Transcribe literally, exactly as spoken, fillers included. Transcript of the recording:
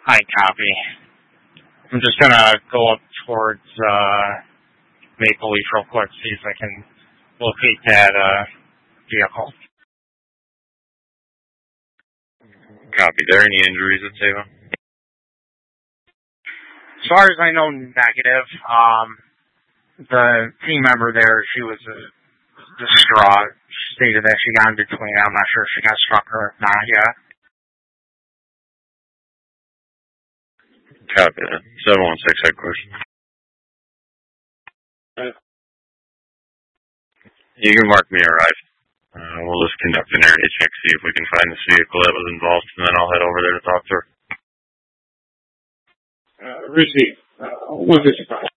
Hi, copy. I'm just gonna go up towards uh, Maple Leaf real quick, see if I can locate that uh, vehicle. Copy. There any injuries at Salem? As far as I know, negative. Um, the team member there, she was uh, distraught. She stated that she got in between. I'm not sure if she got struck or not yet. Copy that. seven one six headquarters. You can mark me arrived. Uh, we'll just conduct an area check, see if we can find this vehicle that was involved, and then I'll head over there to talk to her. Uh, receive. Uh, what is it?